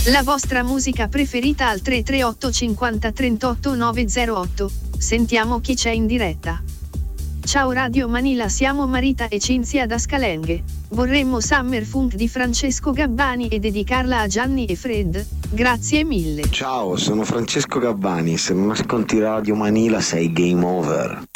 La vostra musica preferita al 338 50 38 908. Sentiamo chi c'è in diretta. Ciao Radio Manila, siamo Marita e Cinzia da Scalenghe. Vorremmo Summer Funk di Francesco Gabbani e dedicarla a Gianni e Fred. Grazie mille. Ciao, sono Francesco Gabbani. Se non ascolti Radio Manila sei game over.